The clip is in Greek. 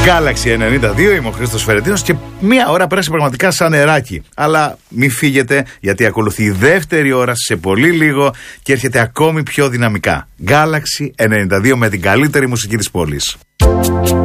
Galaxy 92, είμαι ο Χρήστος Φερετίνος και μία ώρα πέρασε πραγματικά σαν νεράκι. Αλλά μην φύγετε, γιατί ακολουθεί η δεύτερη ώρα σε πολύ λίγο και έρχεται ακόμη πιο δυναμικά. Galaxy 92 με την καλύτερη μουσική της πόλης.